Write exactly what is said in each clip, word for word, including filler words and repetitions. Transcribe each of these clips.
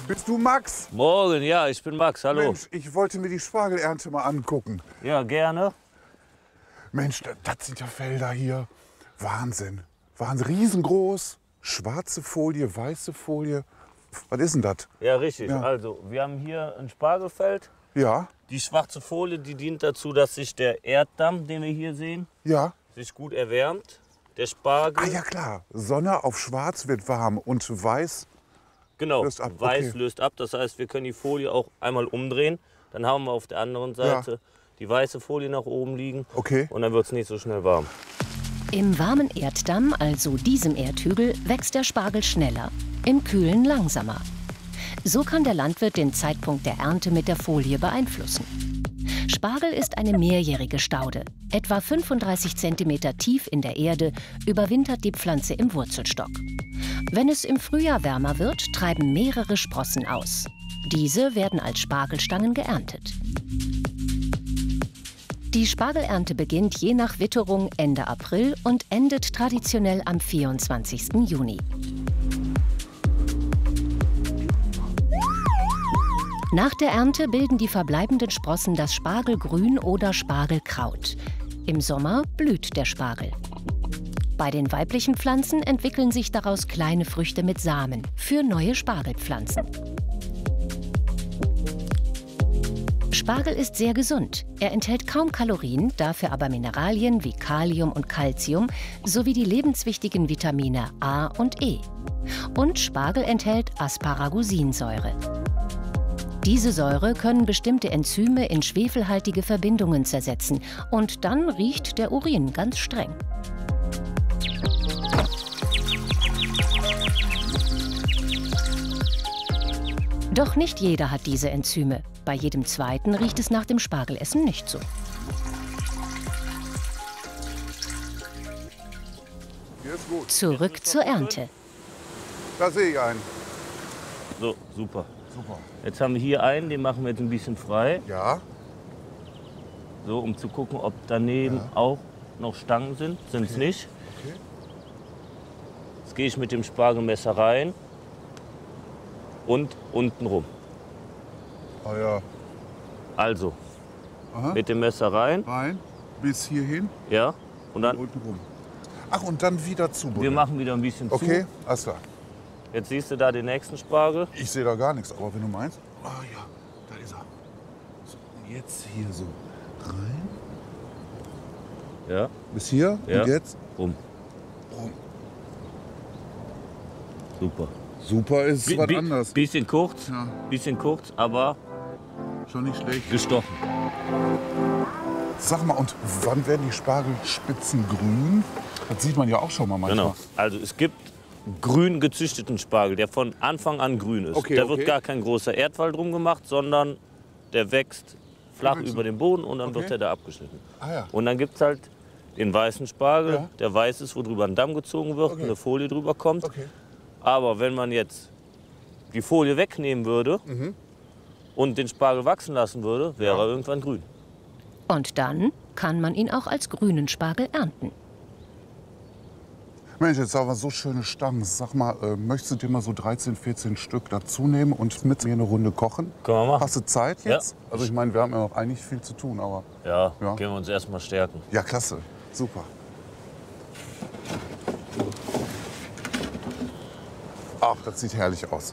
Bist du Max? Morgen, ja, ich bin Max, hallo. Mensch, ich wollte mir die Spargelernte mal angucken. Ja, gerne. Mensch, das, das sind ja Felder hier. Wahnsinn. Wahnsinn, riesengroß. Schwarze Folie, weiße Folie. Was ist denn das? Ja, richtig. Ja. Also, wir haben hier ein Spargelfeld. Ja, Die schwarze Folie, die dient dazu, dass sich der Erddamm, den wir hier sehen, ja. sich gut erwärmt. Der Spargel, Ah ja, klar. Sonne auf schwarz wird warm und weiß. genau, löst ab, weiß okay. löst ab. Das heißt, wir können die Folie auch einmal umdrehen. Dann haben wir auf der anderen Seite die weiße Folie nach oben liegen. Okay. Und dann wird es nicht so schnell warm. Im warmen Erddamm, also diesem Erdhügel, wächst der Spargel schneller, im Kühlen langsamer. So kann der Landwirt den Zeitpunkt der Ernte mit der Folie beeinflussen. Spargel ist eine mehrjährige Staude. Etwa fünfunddreißig Zentimeter tief in der Erde überwintert die Pflanze im Wurzelstock. Wenn es im Frühjahr wärmer wird, treiben mehrere Sprossen aus. Diese werden als Spargelstangen geerntet. Die Spargelernte beginnt je nach Witterung Ende April und endet traditionell am vierundzwanzigsten Juni. Nach der Ernte bilden die verbleibenden Sprossen das Spargelgrün oder Spargelkraut. Im Sommer blüht der Spargel. Bei den weiblichen Pflanzen entwickeln sich daraus kleine Früchte mit Samen für neue Spargelpflanzen. Spargel ist sehr gesund. Er enthält kaum Kalorien, dafür aber Mineralien wie Kalium und Calcium sowie die lebenswichtigen Vitamine A und E. Und Spargel enthält Asparagusinsäure. Diese Säure können bestimmte Enzyme in schwefelhaltige Verbindungen zersetzen und dann riecht der Urin ganz streng. Doch nicht jeder hat diese Enzyme. Bei jedem zweiten riecht es nach dem Spargelessen nicht so. Hier ist gut. Zurück zur Ernte. Da sehe ich einen. So, super. Super. Jetzt haben wir hier einen, den machen wir jetzt ein bisschen frei. Ja, So, um zu gucken, ob daneben Ja. auch noch Stangen sind. Sind es Okay. nicht. okay. Jetzt gehe ich mit dem Spargelmesser rein und unten rum. Ah ja. Also, Aha. mit dem Messer rein, Rein, bis hierhin ja, und dann, unten rum. Ach, und dann wieder zu. wir machen wieder ein bisschen Okay, zu. alles klar. Jetzt siehst du da den nächsten Spargel. Ich sehe da gar nichts, aber wenn du meinst. Ah ja, da ist er. So, und jetzt hier so rein. Ja, Bis hier Ja. und jetzt rum. rum. Super. Super ist Bi- was bi- anderes. Bisschen kurz, Ja. bisschen kurz, aber Schon nicht schlecht. gestochen. Sag mal, und wann werden die Spargelspitzen grün? Das sieht man ja auch schon mal manchmal. Genau. Also es gibt grün gezüchteten Spargel, der von Anfang an grün ist. Okay, da okay. wird gar kein großer Erdwall drum gemacht, sondern der wächst flach wächst über den Boden und dann Okay. wird er da abgeschnitten. Ah ja. Und dann gibt es halt den weißen Spargel, Ja. der weiß ist, wo drüber ein Damm gezogen wird, Okay. eine Folie drüber kommt. Okay. Aber wenn man jetzt die Folie wegnehmen würde Mhm. und den Spargel wachsen lassen würde, wäre Ja. er irgendwann grün. Und dann kann man ihn auch als grünen Spargel ernten. Mensch, jetzt haben wir so schöne Stangen. Sag mal, äh, möchtest du dir mal so dreizehn, vierzehn Stück dazu nehmen und mit mir eine Runde kochen? Können wir machen. Hast du Zeit Ja. jetzt? Also ich meine, wir haben ja noch eigentlich viel zu tun, aber Ja, Ja. gehen wir uns erstmal stärken. ja, klasse. Super. Ach, das sieht herrlich aus.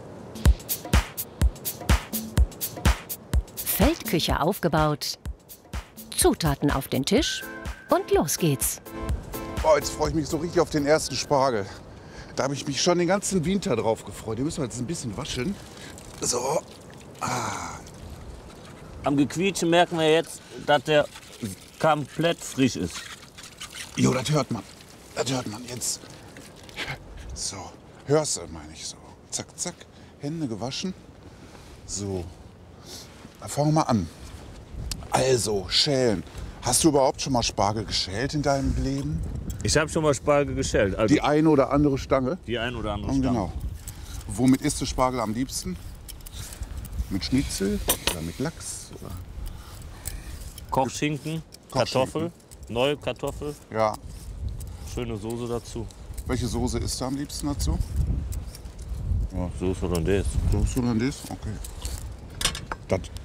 Feldküche aufgebaut, Zutaten auf den Tisch und los geht's. Oh, jetzt freue ich mich so richtig auf den ersten Spargel. Da habe ich mich schon den ganzen Winter drauf gefreut. Den müssen wir jetzt ein bisschen waschen. So. Am Gequietsche merken wir jetzt, dass der komplett frisch ist. Jo, das hört man. Das hört man jetzt. So. Hörst du, meine ich so. Zack, zack. Hände gewaschen. So. Dann fangen wir mal an. Also, schälen. Hast du überhaupt schon mal Spargel geschält in deinem Leben? Ich habe schon mal Spargel geschält. Also Die eine oder andere Stange? die ein oder andere Und Stange. genau. Womit isst du Spargel am liebsten? Mit Schnitzel oder mit Lachs? Oder? Kochschinken, Kartoffel, neue Kartoffel, Ja. schöne Soße dazu. Welche Soße isst du am liebsten dazu? Ja, Soße Hollandaise. Soße Hollandaise? Okay. Das